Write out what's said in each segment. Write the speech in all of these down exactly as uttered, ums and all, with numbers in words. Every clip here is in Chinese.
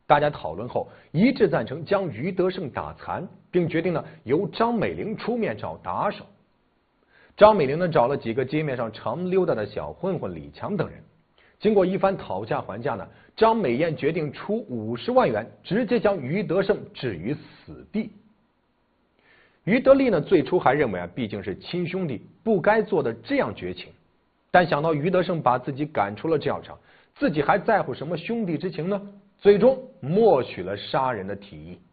大家讨论后一致赞成将余德胜打残，并决定呢由张美玲出面找打手。张美玲呢找了几个街面上常溜达的小混混李强等人，经过一番讨价还价呢，张美燕决定出五十万元，直接将余德胜置于死地。余德利呢最初还认为啊毕竟是亲兄弟，不该做的这样绝情，但想到余德胜把自己赶出了教场，自己还在乎什么兄弟之情呢？最终默许了杀人的提议。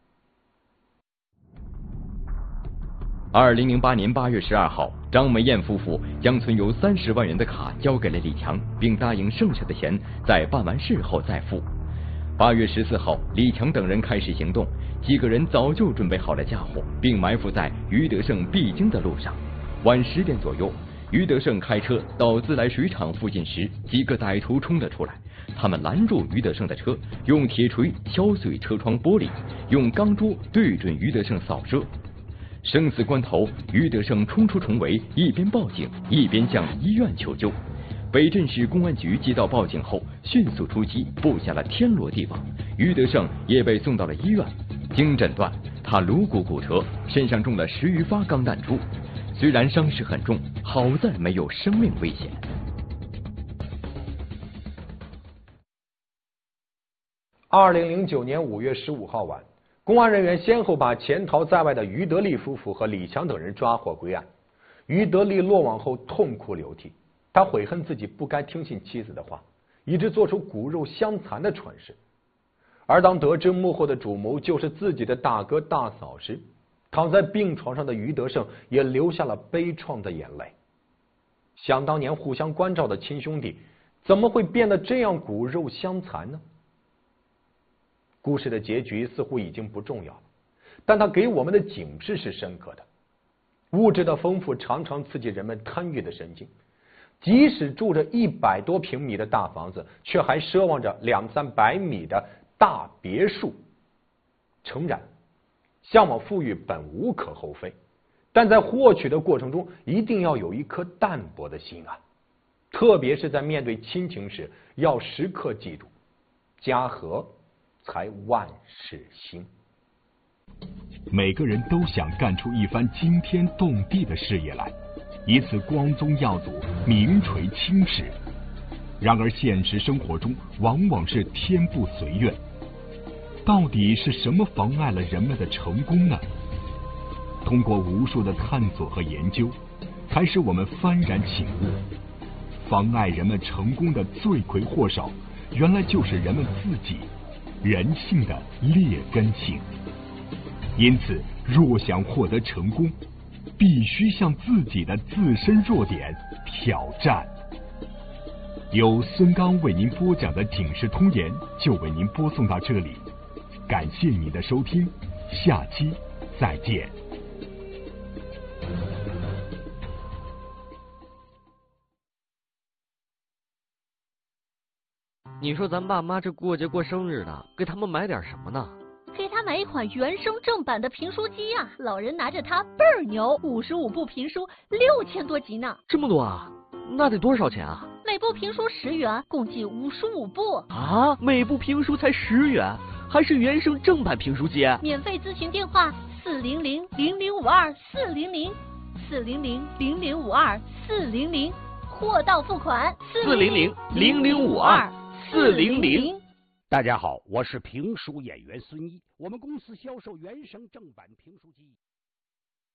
二零零八年八月十二号，张美燕夫妇将存有三十万元的卡交给了李强，并答应剩下的钱在办完事后再付。八月十四号，李强等人开始行动，几个人早就准备好了家伙，并埋伏在余德胜必经的路上。晚十点左右，余德胜开车到自来水厂附近时，几个歹徒冲了出来。他们拦住余德胜的车，用铁锤敲碎车窗玻璃，用钢珠对准余德胜扫射。生死关头，余德胜冲出重围，一边报警一边向医院求救。北镇市公安局接到报警后，迅速出击，布下了天罗地网。余德胜也被送到了医院，经诊断，他颅骨骨折，身上中了十余发钢弹珠。虽然伤势很重，好在没有生命危险。 二零零九年五月十五号晚，公安人员先后把潜逃在外的余德利夫妇和李强等人抓获归案。余德利落网后痛哭流涕，他悔恨自己不该听信妻子的话，以致做出骨肉相残的蠢事。而当得知幕后的主谋就是自己的大哥大嫂时，躺在病床上的余德胜也流下了悲怆的眼泪。想当年互相关照的亲兄弟，怎么会变得这样骨肉相残呢？故事的结局似乎已经不重要了，但它给我们的警示是深刻的。物质的丰富常常刺激人们贪欲的神经，即使住着一百多平米的大房子，却还奢望着两三百米的大别墅。诚然，向往富裕本无可厚非，但在获取的过程中，一定要有一颗淡泊的心啊！特别是在面对亲情时，要时刻记住，家和才万事兴。 每个人都想干出一番惊天动地的事业来，以此光宗耀祖、名垂青史。然而现实生活中往往是天不随愿，到底是什么妨碍了人们的成功呢？通过无数的探索和研究，才使我们幡然醒悟，妨碍人们成功的罪魁祸首，原来就是人们自己，人性的劣根性。因此，若想获得成功，必须向自己的自身弱点挑战。由孙刚为您播讲的《警世通言》就为您播送到这里，感谢您的收听，下期再见。 你说咱爸妈这过节过生日的，给他们买点什么呢？ 给他买一款原声正版的评书机啊！老人拿着它倍儿牛，五十五部评书，六千多集呢。 这么多啊？那得多少钱啊？ 每部评书十元，共计五十五部啊！每部评书才十元，还是原声正版评书机？ 免费咨询电话：四零零零零五二四零零四零零零零五二四零零，货到付款。 四零零零零五二四零零。 大家好，我是评书演员孙一，我们公司销售原声正版评书机。